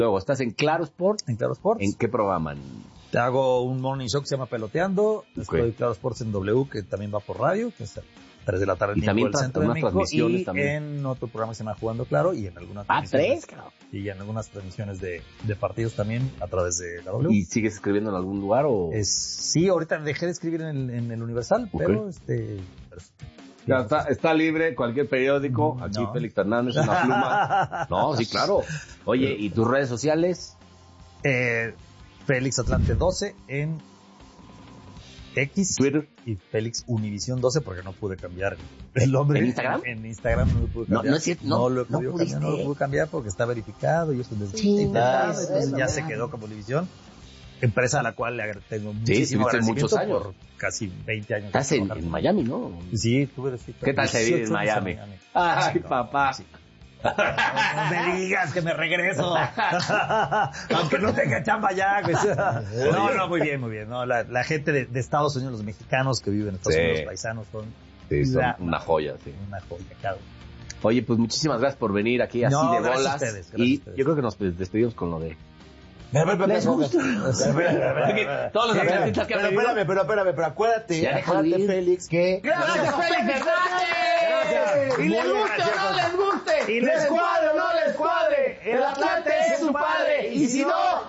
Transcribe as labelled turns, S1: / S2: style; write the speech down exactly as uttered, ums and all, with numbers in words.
S1: Luego, ¿estás en Claro Sports?
S2: En Claro Sports.
S1: ¿En qué programa?
S2: Te hago un morning show que se llama Peloteando. Okay. Estoy en Claro Sports en W, que también va por radio, que es a tres de la tarde
S1: y también
S2: del centro de
S1: unas
S2: México.
S1: Transmisiones
S2: y
S1: también.
S2: En otro programa que se llama Jugando Claro y en algunas
S1: ah, tres, claro.
S2: Y en algunas transmisiones de, de partidos también a través de la W.
S1: ¿Y sigues escribiendo en algún lugar o...?
S2: Es, sí, ahorita dejé de escribir en el, en el Universal, okay. pero este... Pero,
S1: ya está, está libre cualquier periódico. Aquí no. Félix Fernández, una pluma. No, sí, claro. Oye, ¿y tus redes sociales?
S2: Eh, Félix Atlante doce en X,
S1: Twitter
S2: y Félix Univisión doce porque no pude cambiar el nombre.
S1: ¿En Instagram?
S2: En, en Instagram no lo pude cambiar.
S1: No, no es cierto. No,
S2: no lo he
S1: no
S2: podido cambiar, no lo pude cambiar porque está verificado. Yo estoy desde
S1: sí,
S2: intentado, sí, entonces ya se quedó como Univisión. Empresa a la cual le tengo muchísimo
S1: sí,
S2: agradecimiento
S1: muchos años.
S2: por casi veinte años.
S1: Estás en, en Miami, ¿no?
S2: Sí, tuve de
S1: ¿Qué tal se vive en Miami? Miami? Ay, sí, papá. Sí.
S2: No, no me digas que me regreso. Aunque no tenga chamba ya. Pues. No, no, muy bien, muy bien. No, la, la gente de, de Estados Unidos, los mexicanos que viven en Estados
S1: sí.
S2: Unidos, los paisanos, son,
S1: sí, son
S2: la,
S1: una joya. Sí.
S2: Una joya, claro.
S1: Oye, pues muchísimas gracias por venir aquí así
S2: no,
S1: de
S2: gracias
S1: bolas.
S2: A ustedes, gracias
S1: y
S2: a ustedes.
S1: Yo creo que nos despedimos con lo de...
S3: ¿Les gusta?
S1: Todos los atletas que han venido.
S3: Espérame, pero espérame, pero acuérdate, acuérdate, Félix, que...
S1: ¡Gracias, Félix! ¡Gracias!
S3: ¡Y les guste o no les guste! ¡Les cuadre o no les cuadre! ¡El Atlante es su padre! ¡Y si no,